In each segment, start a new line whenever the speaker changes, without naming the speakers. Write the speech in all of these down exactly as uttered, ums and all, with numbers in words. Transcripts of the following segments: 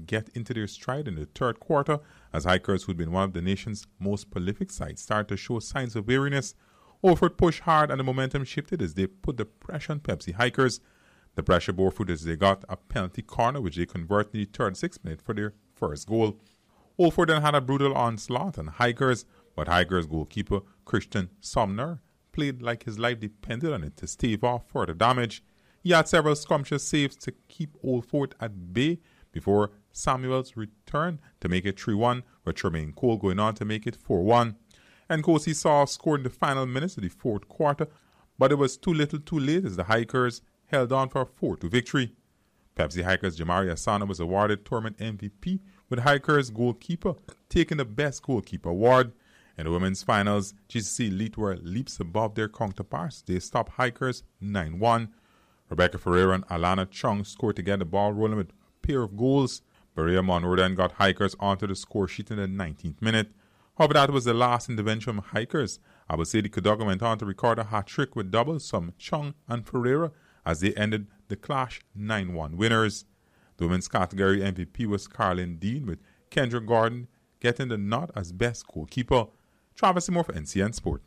get into their stride in the third quarter as Hikers, who'd been one of the nation's most prolific sides, started to show signs of weariness. Old Fort pushed hard and the momentum shifted as they put the pressure on Pepsi Hikers. The pressure bore fruit as they got a penalty corner, which they converted in the thirty-sixth minute for their first goal. Old Fort then had a brutal onslaught on Hikers, but Hikers goalkeeper Christian Sumner played like his life depended on it to stave off further damage. He had several scrumptious saves to keep Old Fort at bay before Samuels returned to make it three one, with Tremaine Cole going on to make it four one. Nkosi Saw scored in the final minutes of the fourth quarter, but it was too little too late as the Hikers held on for a four two victory. Pepsi Hikers Jamari Asana was awarded tournament M V P, with Hikers goalkeeper taking the best goalkeeper award. In the women's finals, G C C Elite were leaps above their counterparts. They stopped Hikers nine one. Rebecca Ferreira and Alana Chung scored to get the ball rolling with a pair of goals. Berea Monroe then got Hikers onto the score sheet in the nineteenth minute. However, that was the last intervention from Hikers. Abosedi Kudoga went on to record a hat-trick with doubles from Chung and Ferreira as they ended the clash nine one winners. The women's category M V P was Carlin Dean, with Kendra Gordon getting the nod as best goalkeeper. Travis Seymour for N C N Sport.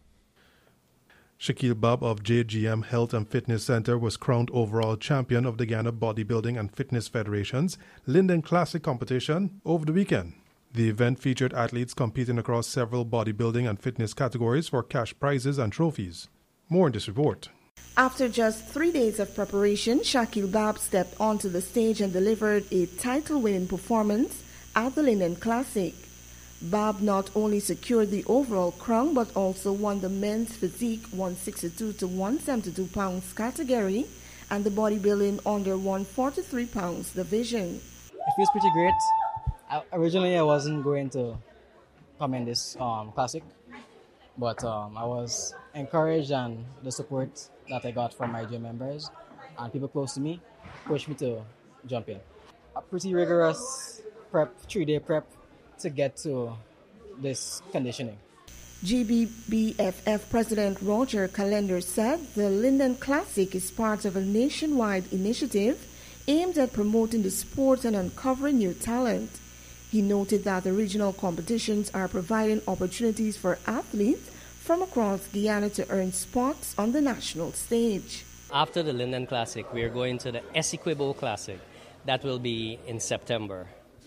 Shaquille Bob of J G M Health and Fitness Center was crowned overall champion of the Guyana Bodybuilding and Fitness Federation's Linden Classic competition over the weekend. The event featured athletes competing across several bodybuilding and fitness categories for cash prizes and trophies. More in this report.
After just three days of preparation, Shaquille Bob stepped onto the stage and delivered a title-winning performance at the Linden Classic. Bob not only secured the overall crown but also won the men's physique one sixty-two to one seventy-two pounds category and the bodybuilding under one forty-three pounds division.
It feels pretty great. I, originally, I wasn't going to come in this um, classic, but um, I was encouraged, and the support that I got from my gym members and people close to me pushed me to jump in. A pretty rigorous prep, three-day prep to get to this conditioning.
G B B F F President Roger Calendar said the Linden Classic is part of a nationwide initiative aimed at promoting the sport and uncovering new talent. He noted that the regional competitions are providing opportunities for athletes from across Guyana to earn spots on the national stage.
After the Linden Classic, we are going to the Essequibo Classic. That will be in September.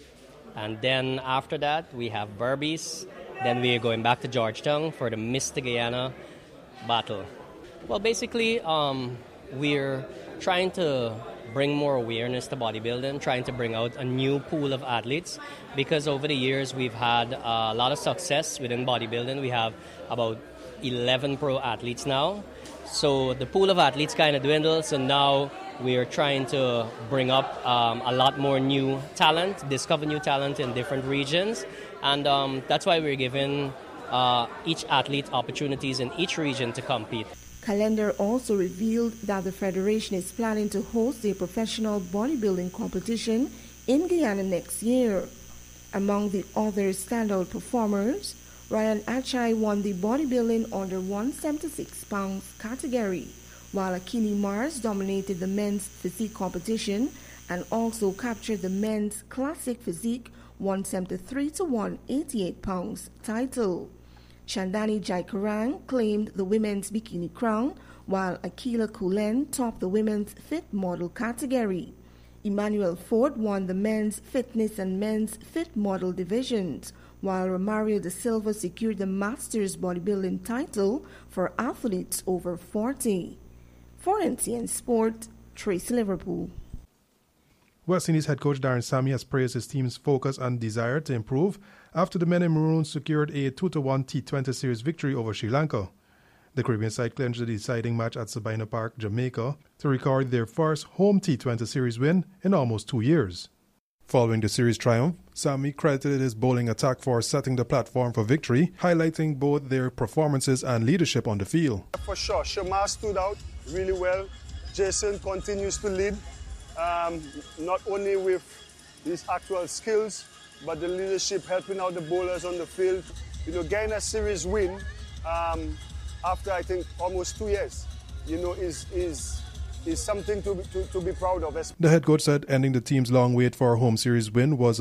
And then after that, we have Berbice. Then we are going back to Georgetown for the Mister Guyana battle. Well, basically, um, we're trying to bring more awareness to bodybuilding, trying to bring out a new pool of athletes, because over the years we've had a lot of success within bodybuilding. We have about eleven pro athletes now. So the pool of athletes kind of dwindled, so now we're trying to bring up um, a lot more new talent, discover new talent in different regions, and um, that's why we're giving uh, each athlete opportunities in each region to compete.
Calendar also revealed that the Federation is planning to host a professional bodybuilding competition in Guyana next year. Among the other standout performers, Ryan Achai won the bodybuilding under one seventy-six pounds category, while Akini Mars dominated the men's physique competition and also captured the men's classic physique one seventy-three to one eighty-eight pounds title. Chandani Jaikarang claimed the women's bikini crown, while Akila Kulen topped the women's fit model category. Emmanuel Ford won the men's fitness and men's fit model divisions, while Romario da Silva secured the Masters bodybuilding title for athletes over forty. For N C N Sport, Tracy Liverpool.
West Indies head coach Darren Sammy has praised his team's focus and desire to improve after the men in maroon secured a two to one T twenty series victory over Sri Lanka. The Caribbean side clinched the deciding match at Sabina Park, Jamaica, to record their first home T twenty series win in almost two years. Following the series triumph, Sammy credited his bowling attack for setting the platform for victory, highlighting both their performances and leadership on the field.
For sure, Shamar stood out really well. Jason continues to lead. Um, not only with his actual skills, but the leadership helping out the bowlers on the field. You know, getting a series win um, after, I think, almost two years, you know, is is is something to, to, to be proud of.
The head coach said ending the team's long wait for a home series win was